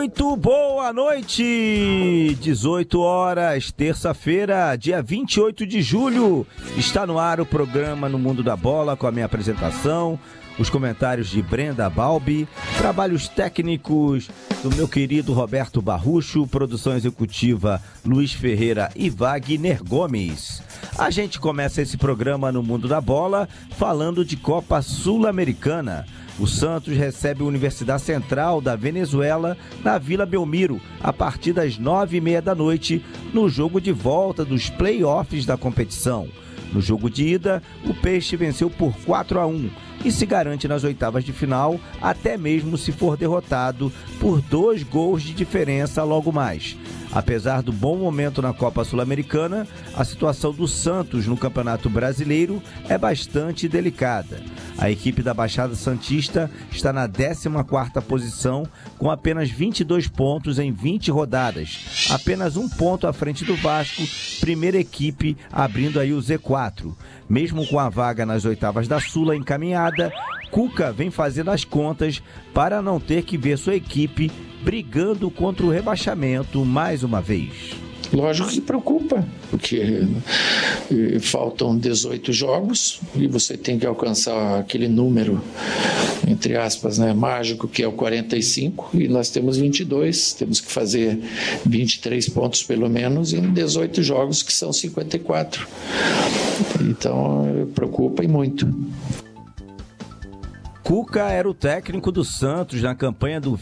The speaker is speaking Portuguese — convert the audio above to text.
Muito boa noite! 18 horas, terça-feira, dia 28 de julho. Está no ar o programa No Mundo da Bola, com a minha apresentação, os comentários de Brenda Balbi, trabalhos técnicos do meu querido Roberto Barrucho, produção executiva Luiz Ferreira e Wagner Gomes. A gente começa esse programa No Mundo da Bola falando de Copa Sul-Americana. O Santos recebe a Universidade Central da Venezuela na Vila Belmiro, a partir das 9h30 da noite, no jogo de volta dos play-offs da competição. No jogo de ida, o Peixe venceu por 4-1 e se garante nas oitavas de final, até mesmo se for derrotado por 2 gols de diferença logo mais. Apesar do bom momento na Copa Sul-Americana, a situação do Santos no Campeonato Brasileiro é bastante delicada. A equipe da Baixada Santista está na 14ª posição, com apenas 22 pontos em 20 rodadas, apenas 1 ponto à frente do Vasco, primeira equipe abrindo aí o Z4. Mesmo com a vaga nas oitavas da Sula encaminhada, Cuca vem fazendo as contas para não ter que ver sua equipe brigando contra o rebaixamento mais uma vez. Lógico que preocupa, porque faltam 18 jogos e você tem que alcançar aquele número, entre aspas, né, mágico, que é o 45, e nós temos 22, temos que fazer 23 pontos pelo menos em 18 jogos, que são 54. Então, preocupa e muito. Cuca era o técnico do Santos na campanha do